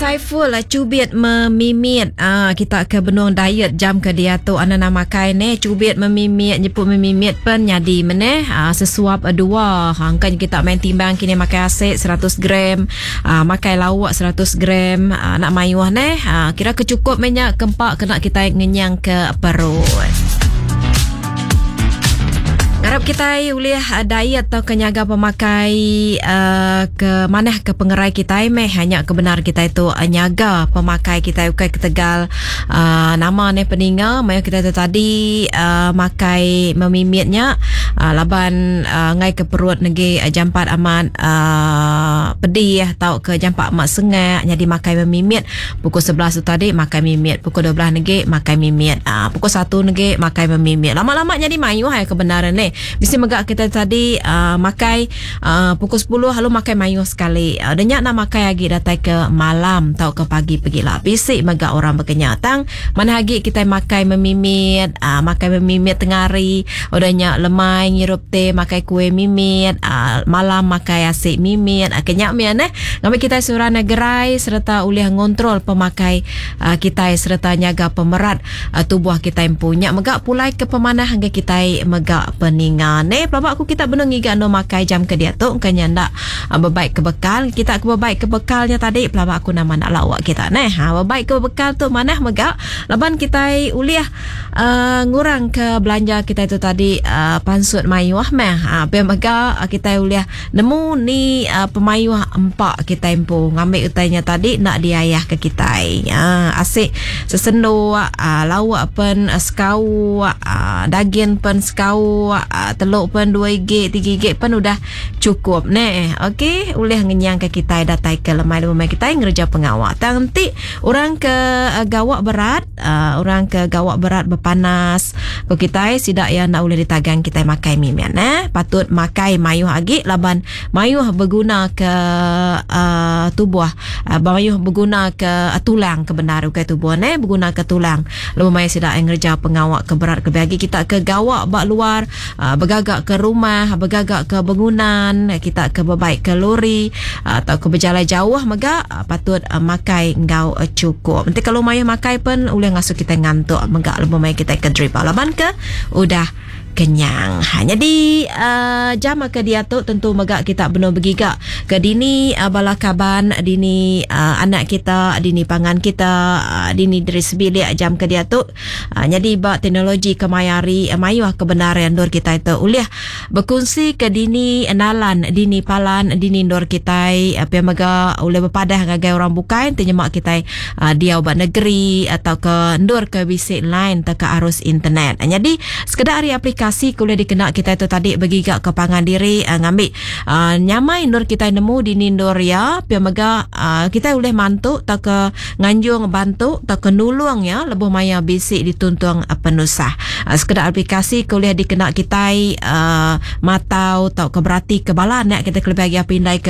Saiful cubit memimit kita ke benung diet jam ke dia tu ana nama makai ne cubit memimit nyebut memimit pen nyadi meneh sesuap dua kan kita main timbang kini makai asyik 100 gram makai lawak 100 gram nak mayuh ne kira kecukup minyak kempak kena kita ngenyang ke perut. Harap kita boleh diet atau kenyaga pemakai ke mana ke pengerai kita hanya kebenar kita itu nyaga pemakai kita ukai ketegal nama ne peninga maya kita tu tadi makai memimitnya laban ngai ke perut negi jampat amat pedih tau ke jampat amat sengak jadi makai memimit pukul 11 tu tadi makai mimit pukul 12 negi makai mimit pukul 1 negi makai memimit lama-lama jadi mayu hai kebenaran ni mesti megak kita tadi makai pukul 10 lalu makai mayu sekali denyak nak makai lagi datai ke malam tau ke pagi pergilah bisik megak orang berkenyatang mana lagi kita makai memimit makai memimit tengah hari udahnya lemai ngirup teh makai kue mimit malam makai asik mimit kenyak mian ngambil kita surah negerai serta ulih ngontrol pemakai kita serta nyaga pemerat tubuh kita yang punya megak pulai ke pemanah hingga kita megak peningan pelabak aku kita benung ngiga no makai jam ke dia tu kanya ndak berbaik ke bekal kita ke berbaik ke bekalnya tadi pelabak aku nama nak lawak kita berbaik ke bekal tu mana megak laban kita uliah ngurang ke belanja kita itu tadi pansut mayuah biar megak kita uliah nemu ni pemayuah empak kita empu ngambil utainya tadi nak diayah ke kita asik sesendo lawak pen sekau daging pen sekau telur pen 2 gig 3 gig pen udah cukup okey boleh ngenyang ke kita datai ke lemai kita ngerja pengawal nanti orang ke gawak berat berpanas ko kita sidak ya nak boleh ditagang kita makai mimian patut makai mayuh lagi laban mayuh berguna ke tubuh mayuh berguna ke tulang kebenar ke tubuh berguna ke tulang lalu mai sidak ngerja pengawal ke berat ke bagi kita ke gawak bak luar bergagak ke rumah bergagak ke bangunan kita ke berbaik ke lori atau ke berjalan jauh megak patut makai ngau cukup nanti kalau mayuh makai pun boleh ngasuh kita ngantuk megak lebih mai kita ke drip laban ke udah kenyang jadi jam ke dia tu tentu megak kita benar bergigak ke dini bala kaban dini anak kita dini pangan kita dini dari sebilik jam ke dia tu jadi bak teknologi kemayari mayuh kebenaran dor kita itu uliah berkongsi ke dini enalan dini palan dini dor kita apa megak uleh berpadah ngagai orang bukan tenyemak kita dia ubat negeri atau ke dor ke bisik lain atau ke arus internet jadi sekedar hari aplikasi kuliah dikena kita itu tadi bergigak ke pangan diri ngambil nyamai nur kita nemu di nindor ya pia mega kita boleh mantuk tak ke nganjung bantu tak ke nulung ya lebih maya bisik dituntung penusah sekedar aplikasi kuliah dikena kita matau tak ke berarti kebalan kita lebih lagi pindai ke